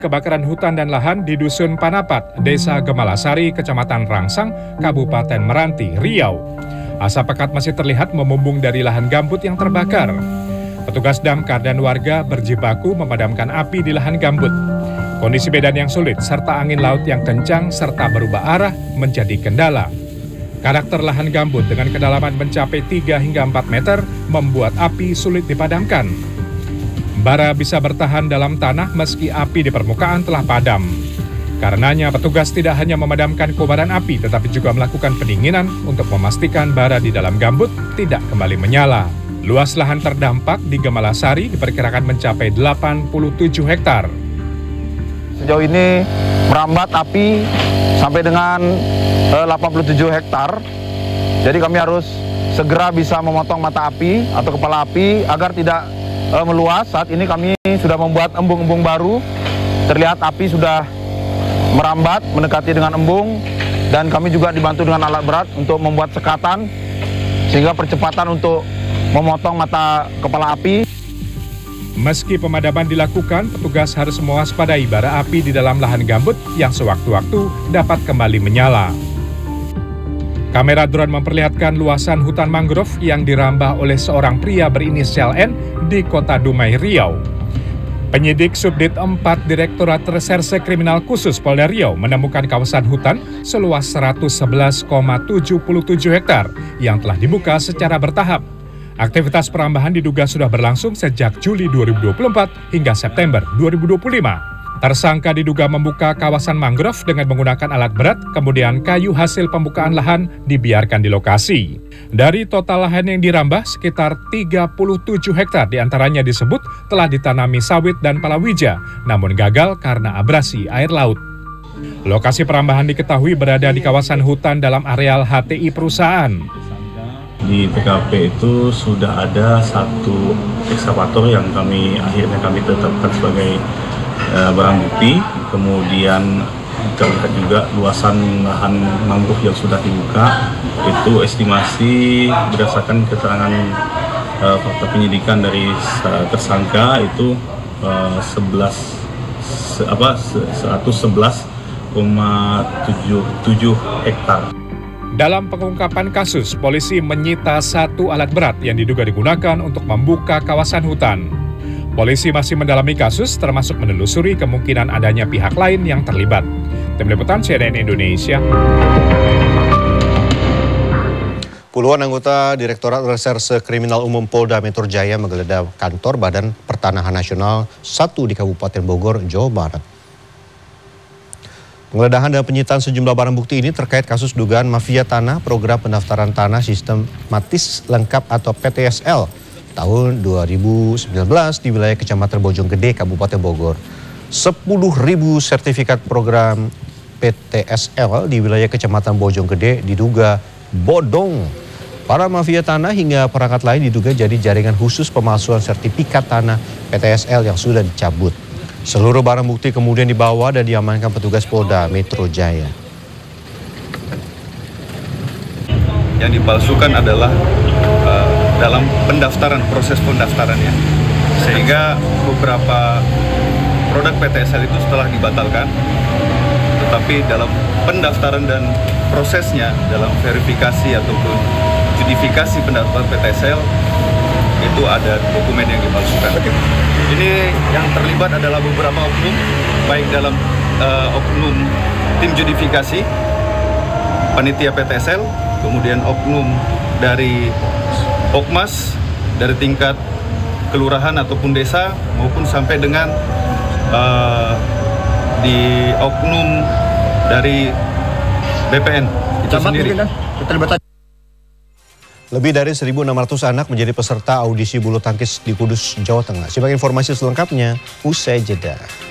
Kebakaran hutan dan lahan di Dusun Panapat, Desa Gemalasari, Kecamatan Rangsang, Kabupaten Meranti, Riau. Asap pekat masih terlihat memumbung dari lahan gambut yang terbakar. Petugas damkar dan warga berjibaku memadamkan api di lahan gambut. Kondisi medan yang sulit serta angin laut yang kencang serta berubah arah menjadi kendala. Karakter lahan gambut dengan kedalaman mencapai 3 hingga 4 meter membuat api sulit dipadamkan. Bara bisa bertahan dalam tanah meski api di permukaan telah padam. Karenanya petugas tidak hanya memadamkan kobaran api tetapi juga melakukan pendinginan untuk memastikan bara di dalam gambut tidak kembali menyala. Luas lahan terdampak di Gemalasari diperkirakan mencapai 87 hektar. Sejauh ini merambat api sampai dengan 87 hektar. Jadi kami harus segera bisa memotong mata api atau kepala api agar tidak meluas. Saat ini kami sudah membuat embung-embung baru. Terlihat api sudah merambat mendekati dengan embung dan kami juga dibantu dengan alat berat untuk membuat sekatan sehingga percepatan untuk memotong mata kepala api. Meski pemadaman dilakukan, petugas harus mewaspadai bara api di dalam lahan gambut yang sewaktu-waktu dapat kembali menyala. Kamera drone memperlihatkan luasan hutan mangrove yang dirambah oleh seorang pria berinisial N di Kota Dumai, Riau. Penyidik Subdit 4 Direktorat Reserse Kriminal Khusus Polda Riau menemukan kawasan hutan seluas 111,77 hektar yang telah dibuka secara bertahap. Aktivitas perambahan diduga sudah berlangsung sejak Juli 2024 hingga September 2025. Tersangka diduga membuka kawasan mangrove dengan menggunakan alat berat, kemudian kayu hasil pembukaan lahan dibiarkan di lokasi. Dari total lahan yang dirambah, sekitar 37 hektar diantaranya disebut telah ditanami sawit dan palawija, namun gagal karena abrasi air laut. Lokasi perambahan diketahui berada di kawasan hutan dalam areal HTI perusahaan. Di TKP itu sudah ada satu ekskavator yang akhirnya kami tetapkan sebagai barang bukti, kemudian terlihat juga luasan lahan mangrove yang sudah dibuka. Itu estimasi berdasarkan keterangan fakta penyidikan dari tersangka itu 111,77 hektar. Dalam pengungkapan kasus, polisi menyita 1 alat berat yang diduga digunakan untuk membuka kawasan hutan. Polisi masih mendalami kasus termasuk menelusuri kemungkinan adanya pihak lain yang terlibat. Tim Liputan CNN Indonesia. Puluhan anggota Direktorat Reserse Kriminal Umum Polda Metro Jaya menggeledah kantor Badan Pertanahan Nasional 1 di Kabupaten Bogor, Jawa Barat. Penggeledahan dan penyitaan sejumlah barang bukti ini terkait kasus dugaan mafia tanah program pendaftaran tanah sistematis lengkap atau PTSL tahun 2019 di wilayah Kecamatan Bojonggede, Kabupaten Bogor. 10.000 sertifikat program PTSL di wilayah Kecamatan Bojonggede diduga bodong. Para mafia tanah hingga perangkat lain diduga jadi jaringan khusus pemalsuan sertifikat tanah PTSL yang sudah dicabut. Seluruh barang bukti kemudian dibawa dan diamankan petugas Polda Metro Jaya. Yang dipalsukan adalah dalam proses pendaftarannya, sehingga beberapa produk PTSL itu setelah dibatalkan, tetapi dalam pendaftaran dan prosesnya dalam verifikasi ataupun justifikasi pendaftaran PTSL itu ada dokumen yang dipalsukan. Ini yang terlibat adalah beberapa oknum, baik dalam oknum tim justifikasi, panitia PTSL, kemudian oknum dari Okmas, dari tingkat kelurahan ataupun desa, maupun sampai dengan di oknum dari BPN itu sendiri. Lebih dari 1.600 anak menjadi peserta audisi bulu tangkis di Kudus, Jawa Tengah. Simak informasi selengkapnya usai jeda.